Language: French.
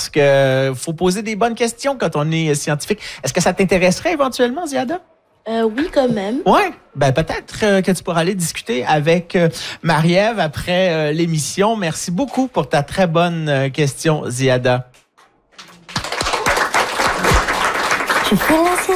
parce que faut poser des bonnes questions quand on est scientifique. Est-ce que ça t'intéresserait éventuellement, Ziada? Oui, quand même. Ouais, ben peut-être que tu pourras aller discuter avec Marie-Ève après l'émission. Merci beaucoup pour ta très bonne question, Ziada. Je fais la sieste.